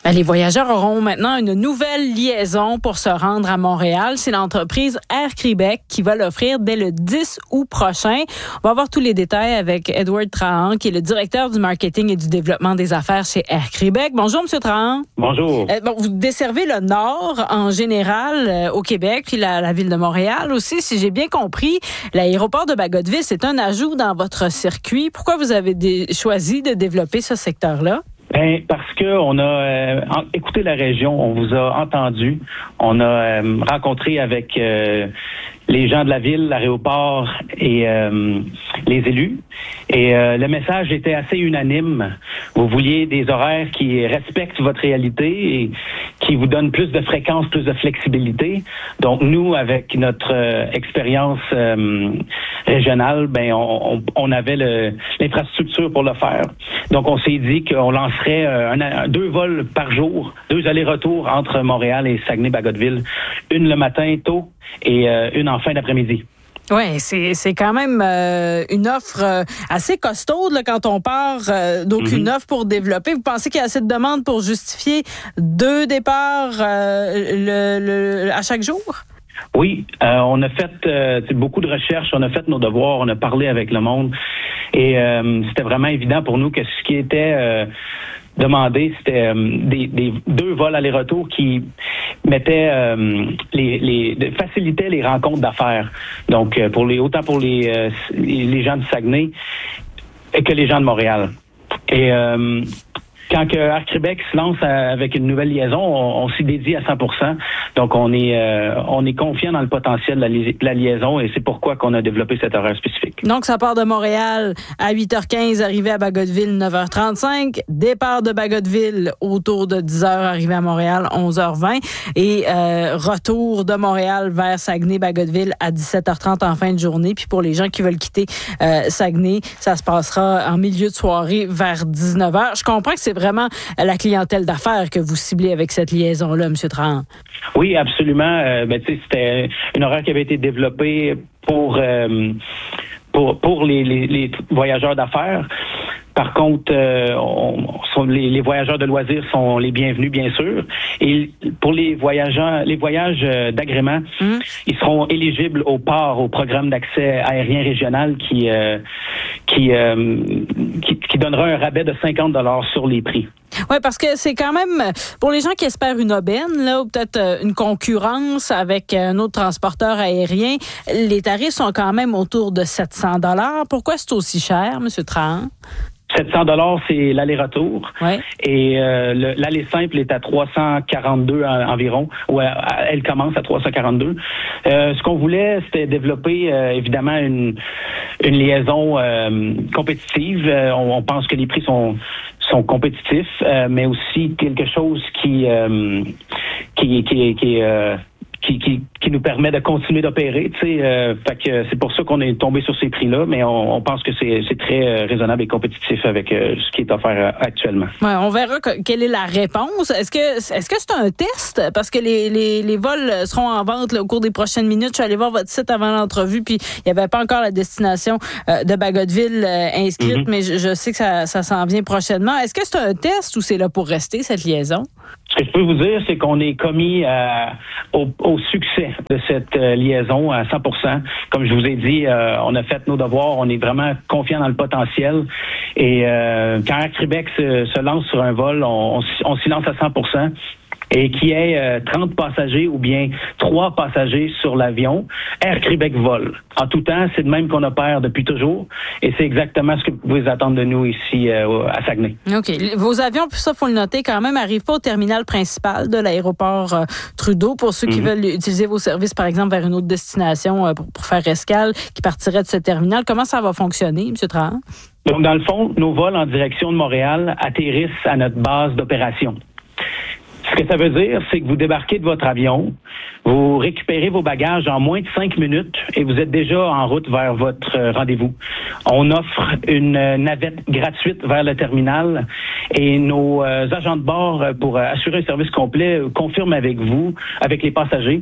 Les voyageurs auront maintenant une nouvelle liaison pour se rendre à Montréal. C'est l'entreprise Air Québec qui va l'offrir dès le 10 août prochain. On va voir tous les détails avec Edward Trahan, qui est le directeur du marketing et du développement des affaires chez Air Québec. Bonjour, M. Trahan. Bonjour. Vous desservez le Nord en général au Québec, puis la ville de Montréal aussi. Si j'ai bien compris, l'aéroport de Bagotville, c'est un ajout dans votre circuit. Pourquoi vous avez choisi de développer ce secteur-là? Parce que on a écouté la région, on vous a entendu, on a rencontré avec les gens de la ville, l'aéroport et les élus. Et le message était assez unanime. Vous vouliez des horaires qui respectent votre réalité et qui vous donnent plus de fréquence, plus de flexibilité. Donc nous, avec notre expérience régionale, on avait l'infrastructure pour le faire. Donc on s'est dit qu'on lancerait 2 vols par jour, 2 allers-retours entre Montréal et Saguenay-Bagotville, une le matin tôt et une en fin d'après-midi. Oui, c'est quand même une offre assez costaude là, quand on part. Donc, une offre pour développer. Vous pensez qu'il y a assez de demandes pour justifier 2 départs à chaque jour? Oui, on a fait beaucoup de recherches, on a fait nos devoirs, on a parlé avec le monde et c'était vraiment évident pour nous que ce qui était demandé, c'était des 2 vols aller-retour qui mettaient facilitaient les rencontres d'affaires. Donc autant pour les gens du Saguenay que les gens de Montréal. Et quand Air Québec se lance avec une nouvelle liaison, on s'y dédie à 100%. Donc, on est confiant dans le potentiel de la liaison et c'est pourquoi qu'on a développé cet horaire spécifique. Donc, ça part de Montréal à 8h15, arrivé à Bagotville 9h35, départ de Bagotville autour de 10h, arrivé à Montréal 11h20 et retour de Montréal vers Saguenay-Bagotville à 17h30 en fin de journée. Puis pour les gens qui veulent quitter Saguenay, ça se passera en milieu de soirée vers 19h. Je comprends que c'est vraiment la clientèle d'affaires que vous ciblez avec cette liaison-là, M. Trahan. Oui, absolument. C'était une horaire qui avait été développée pour les voyageurs d'affaires. Par contre, les voyageurs de loisirs sont les bienvenus, bien sûr. Et pour les voyages d'agrément, ils seront éligibles au programme d'accès aérien régional qui donnera un rabais de 50 $ sur les prix. Oui, parce que c'est quand même, pour les gens qui espèrent une aubaine, là, ou peut-être une concurrence avec un autre transporteur aérien, les tarifs sont quand même autour de 700 $. Pourquoi c'est aussi cher, M. Trahan? 700 $, c'est l'aller-retour. Ouais. Et l'aller simple est à 342 environ. Ou elle commence à 342. Ce qu'on voulait, c'était développer évidemment une liaison compétitive. On pense que les prix sont compétitifs, mais aussi quelque chose qui nous permet de continuer d'opérer, fait que c'est pour ça qu'on est tombé sur ces prix-là, mais on pense que c'est très raisonnable et compétitif avec ce qui est offert actuellement. Ouais, on verra quelle est la réponse. Est-ce que c'est un test? Parce que les vols seront en vente là, au cours des prochaines minutes. Je suis allée voir votre site avant l'entrevue, puis il n'y avait pas encore la destination de Bagotville inscrite, mais je sais que ça s'en vient prochainement. Est-ce que c'est un test ou c'est là pour rester, cette liaison? Ce que je peux vous dire, c'est qu'on est commis au succès de cette liaison à 100%. Comme je vous ai dit, on a fait nos devoirs, on est vraiment confiant dans le potentiel. Et quand Air Québec se lance sur un vol, on s'y lance à 100%. Et qu'il y ait 30 passagers ou bien 3 passagers sur l'avion, Air Québec vole. En tout temps, c'est de même qu'on opère depuis toujours et c'est exactement ce que vous pouvez attendre de nous ici à Saguenay. OK. Vos avions, puis ça, faut le noter quand même, n'arrivent pas au terminal principal de l'aéroport Trudeau. Pour ceux qui veulent utiliser vos services, par exemple, vers une autre destination pour faire escale, qui partirait de ce terminal, comment ça va fonctionner, M. Trahan? Donc, dans le fond, nos vols en direction de Montréal atterrissent à notre base d'opération. Ce Ce que ça veut dire, c'est que vous débarquez de votre avion, vous récupérez vos bagages en moins de 5 minutes et vous êtes déjà en route vers votre rendez-vous. On offre une navette gratuite vers le terminal et nos agents de bord, pour assurer un service complet, confirment avec vous, avec les passagers,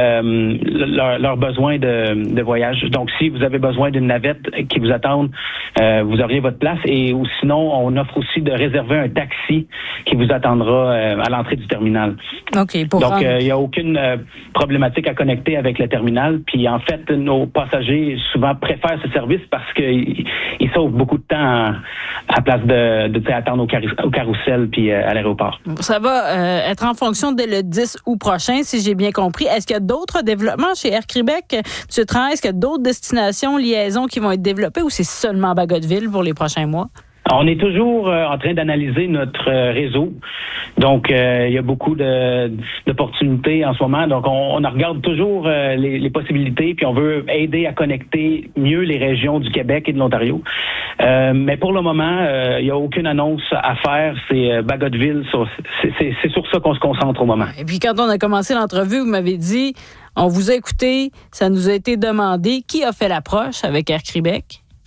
leur besoin de voyage. Donc, si vous avez besoin d'une navette qui vous attende, vous auriez votre place. Et ou sinon, on offre aussi de réserver un taxi qui vous attendra à l'entrée du terminal. OK. Donc, il n'y a aucune problématique à connecter avec le terminal. Puis, en fait, nos passagers souvent préfèrent ce service parce qu'ils sauvent beaucoup de temps à place de attendre au carrousel puis à l'aéroport. Ça va être en fonction dès le 10 août prochain, si j'ai bien compris. Est-ce qu'il y a d'autres développements chez Air Québec? M. Tran, est-ce qu'il y a d'autres destinations, liaisons qui vont être développées ou c'est seulement Bagotville pour les prochains mois? On est toujours en train d'analyser notre réseau. Donc, il y a beaucoup d'opportunités en ce moment. Donc, on regarde toujours les possibilités, puis on veut aider à connecter mieux les régions du Québec et de l'Ontario. Mais pour le moment, il n'y a aucune annonce à faire. C'est Bagotville. C'est sur ça qu'on se concentre au moment. Et puis, quand on a commencé l'entrevue, vous m'avez dit, on vous a écouté, ça nous a été demandé. Qui a fait l'approche avec Air Québec?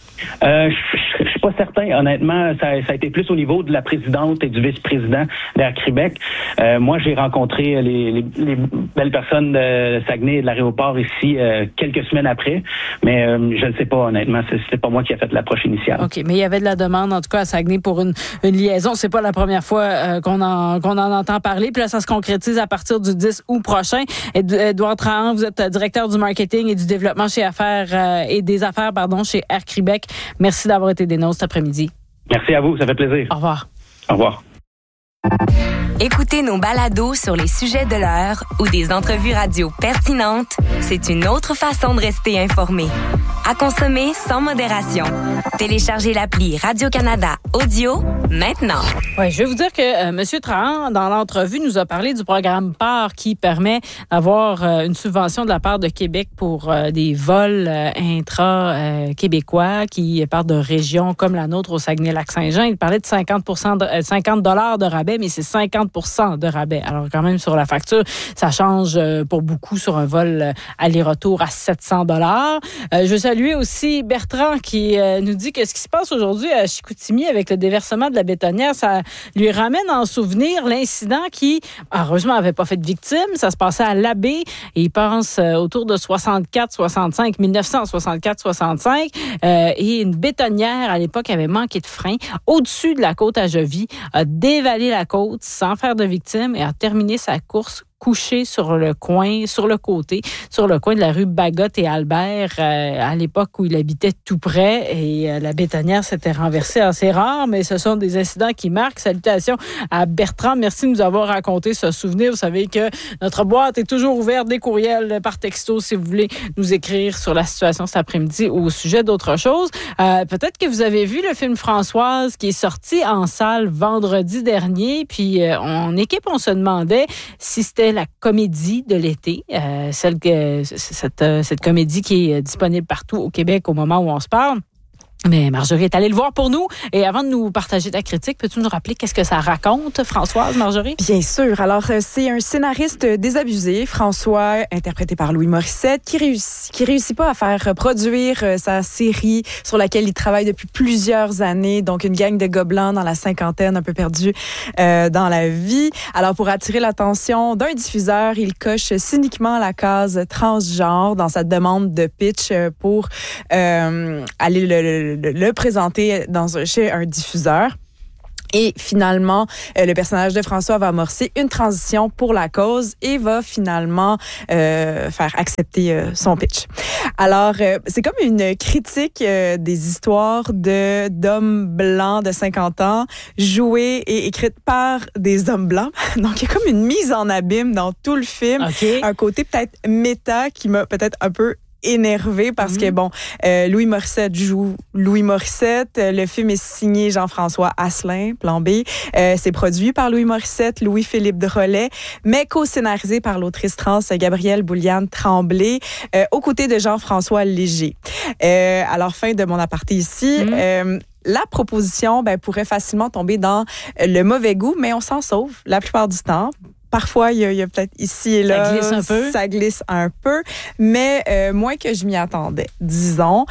Je suis pas certain, honnêtement. Ça a été plus au niveau de la présidente et du vice-président d'Air Québec. Moi, j'ai rencontré les belles personnes de Saguenay et de l'aéroport ici quelques semaines après, mais je ne sais pas, honnêtement. C'est pas moi qui ai fait l'approche initiale. OK, mais il y avait de la demande, en tout cas, à Saguenay pour une liaison. C'est pas la première fois qu'on en entend parler. Puis là, ça se concrétise à partir du 10 août prochain. Édouard Trahan, vous êtes directeur du marketing et du développement chez des affaires chez Air Québec. Merci d'avoir été des nôtres cet après-midi. Merci à vous, ça fait plaisir. Au revoir. Au revoir. Écoutez nos balados sur les sujets de l'heure ou des entrevues radio pertinentes, c'est une autre façon de rester informé. À consommer sans modération. Téléchargez l'appli Radio-Canada Audio maintenant. Oui, je vais vous dire que M. Trahan, dans l'entrevue, nous a parlé du programme PAR qui permet d'avoir une subvention de la part de Québec pour des vols intra-québécois qui partent de régions comme la nôtre au Saguenay-Lac-Saint-Jean. Il parlait de 50 $, de rabais, mais c'est 50 % de rabais. Alors, quand même, sur la facture, ça change pour beaucoup sur un vol aller-retour à 700 $. Je salue aussi Bertrand qui nous dit que ce qui se passe aujourd'hui à Chicoutimi avec le déversement de la bétonnière, ça lui ramène en souvenir l'incident qui, heureusement, n'avait pas fait de victime. Ça se passait à l'Abbé et il pense autour de 1964-65, et une bétonnière à l'époque avait manqué de frein au-dessus de la côte à Jovie, a dévalé la côte sans faire de victime et a terminé sa course couché sur le côté de la rue Bagotte et Albert, à l'époque où il habitait tout près, et la bétonnière s'était renversée. C'est rare, mais ce sont des incidents qui marquent. Salutations à Bertrand. Merci de nous avoir raconté ce souvenir. Vous savez que notre boîte est toujours ouverte, des courriels par texto si vous voulez nous écrire sur la situation cet après-midi ou au sujet d'autre chose. Peut-être que vous avez vu le film Françoise qui est sorti en salle vendredi dernier, puis en équipe, on se demandait si c'était la comédie de l'été, cette comédie qui est disponible partout au Québec au moment où on se parle. Mais Marjorie est allée le voir pour nous. Et avant de nous partager ta critique, peux-tu nous rappeler qu'est-ce que ça raconte, Françoise, Marjorie? Bien sûr. Alors, c'est un scénariste désabusé, François, interprété par Louis Morissette, qui réussit pas à faire produire sa série sur laquelle il travaille depuis plusieurs années. Donc, une gang de gobelins dans la cinquantaine, un peu perdus dans la vie. Alors, pour attirer l'attention d'un diffuseur, il coche cyniquement la case transgenre dans sa demande de pitch pour aller le présenter chez un diffuseur. Et finalement, le personnage de François va amorcer une transition pour la cause et va finalement faire accepter son pitch. Alors, c'est comme une critique des histoires d'hommes blancs de 50 ans jouées et écrites par des hommes blancs. Donc, il y a comme une mise en abîme dans tout le film. Okay. Un côté peut-être méta qui m'a peut-être un peu énervé parce que, Louis Morissette joue Louis Morissette. Le film est signé Jean-François Asselin, plan B. C'est produit par Louis Morissette, Louis-Philippe Drolet, mais co-scénarisé par l'autrice trans Gabrielle Bouliane-Tremblay, aux côtés de Jean-François Léger. Alors, fin de mon aparté ici. La proposition pourrait facilement tomber dans le mauvais goût, mais on s'en sauve la plupart du temps parfois, il y a peut-être ici et là... Ça glisse un peu. Ça glisse un peu, mais moins que je m'y attendais, disons.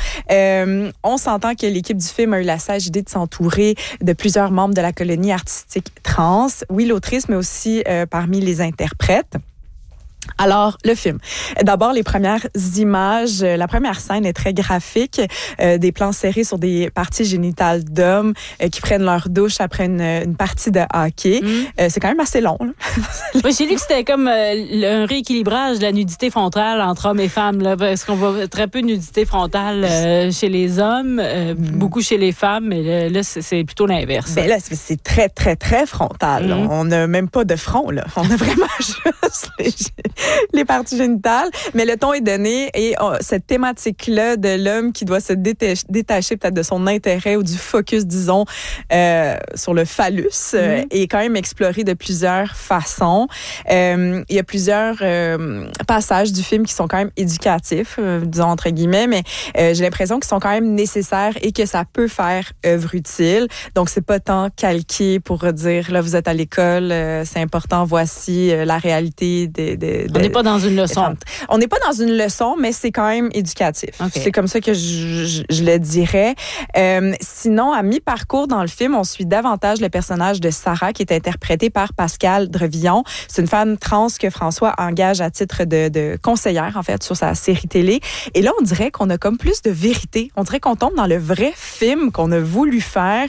On s'entend que l'équipe du film a eu la sage idée de s'entourer de plusieurs membres de la colonie artistique trans. Oui, l'autrice, mais aussi parmi les interprètes. Alors, le film. D'abord, les premières images. La première scène est très graphique. Des plans serrés sur des parties génitales d'hommes qui prennent leur douche après une partie de hockey. C'est quand même assez long. Oui, j'ai lu que c'était comme un rééquilibrage de la nudité frontale entre hommes et femmes. Là, parce qu'on voit très peu de nudité frontale chez les hommes, beaucoup chez les femmes. Mais là, c'est plutôt l'inverse. Ben là, c'est très, très, très frontal. On n'a même pas de front. Là. On a vraiment juste les parties génitales, mais le ton est donné et cette thématique-là de l'homme qui doit se détacher peut-être de son intérêt ou du focus, disons, sur le phallus est quand même exploré de plusieurs façons. Il y a plusieurs passages du film qui sont quand même éducatifs, disons entre guillemets, mais j'ai l'impression qu'ils sont quand même nécessaires et que ça peut faire œuvre utile. Donc, c'est pas tant calqué pour dire, là, vous êtes à l'école, c'est important, voici la réalité on n'est pas dans une leçon. On n'est pas dans une leçon, mais c'est quand même éducatif. Okay. C'est comme ça que je le dirais. Sinon, à mi-parcours dans le film, on suit davantage le personnage de Sarah, qui est interprétée par Pascale Drevillon. C'est une femme trans que François engage à titre de conseillère, en fait, sur sa série télé. Et là, on dirait qu'on a comme plus de vérité. On dirait qu'on tombe dans le vrai film qu'on a voulu faire.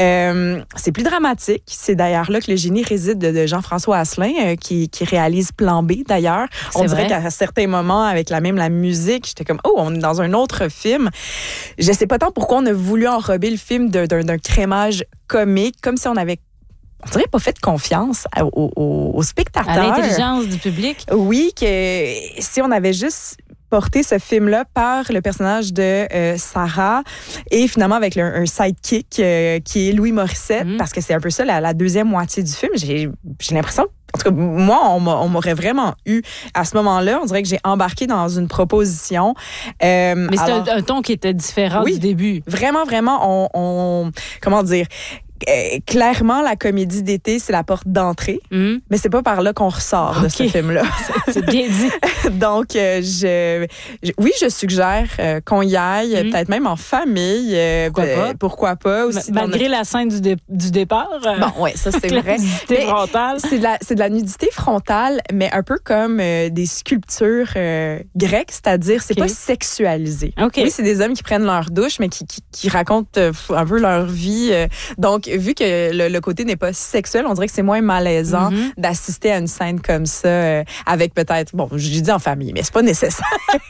C'est plus dramatique. C'est d'ailleurs là que le génie réside de Jean-François Asselin, qui réalise Plan B, d'ailleurs. On dirait qu'à certains moments, avec la musique, j'étais comme, oh, on est dans un autre film. Je sais pas tant pourquoi on a voulu enrober le film d'un crémage comique, comme si on dirait pas fait confiance aux spectateurs. À l'intelligence du public. Oui, que si on avait juste porté ce film-là par le personnage de Sarah et finalement avec un sidekick qui est Louis Morissette, parce que c'est un peu ça la deuxième moitié du film. J'ai l'impression, en tout cas, moi, on m'aurait vraiment eu à ce moment-là. On dirait que j'ai embarqué dans une proposition. Mais c'est un ton qui était différent du début. Vraiment, vraiment, comment dire... clairement, la comédie d'été, c'est la porte d'entrée, mais c'est pas par là qu'on ressort de ce film-là. C'est bien dit. Donc, je suggère qu'on y aille, peut-être même en famille. Pourquoi pas aussi. Malgré la scène du départ. Bon, ouais, ça c'est vrai. Nudité frontale. C'est de la nudité frontale, mais un peu comme des sculptures grecques, c'est-à-dire c'est pas sexualisé. Okay. Oui, c'est des hommes qui prennent leur douche, mais qui racontent un peu leur vie. Donc, vu que le côté n'est pas sexuel, on dirait que c'est moins malaisant d'assister à une scène comme ça avec peut-être, bon, j'ai dit en famille, mais c'est pas nécessaire.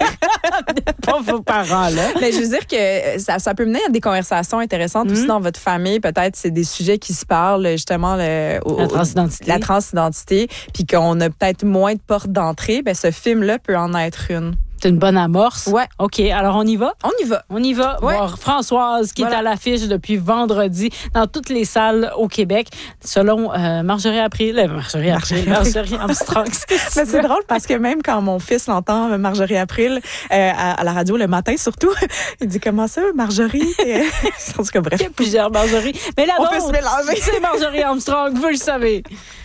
Pas vos parents, là. Mais je veux dire que ça peut mener à des conversations intéressantes aussi dans votre famille. Peut-être c'est des sujets qui se parlent, justement, la transidentité, puis qu'on a peut-être moins de portes d'entrée. Ben, ce film-là peut en être une. C'est une bonne amorce. Ouais. OK, alors on y va? On y va. On y va. Ouais. Voir Françoise qui est à l'affiche depuis vendredi dans toutes les salles au Québec, selon Marjorie Armstrong. C'est drôle parce que même quand mon fils l'entend, Marjorie April, à la radio le matin surtout, il dit comment ça, Marjorie? En tout cas, bref. Il y a plusieurs Marjorie. Mais là, on peut se mélanger. C'est Marjorie Armstrong, vous le savez.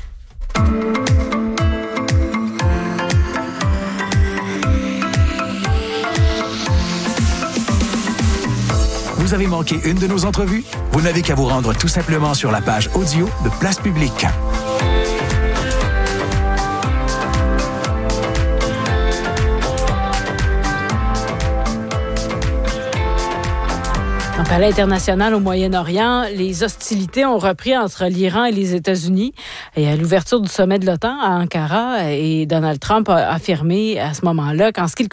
Vous avez manqué une de nos entrevues? Vous n'avez qu'à vous rendre tout simplement sur la page audio de Place Publique. Donc, à l'international au Moyen-Orient, les hostilités ont repris entre l'Iran et les États-Unis. Et à l'ouverture du sommet de l'OTAN à Ankara, et Donald Trump a affirmé à ce moment-là qu'en ce qui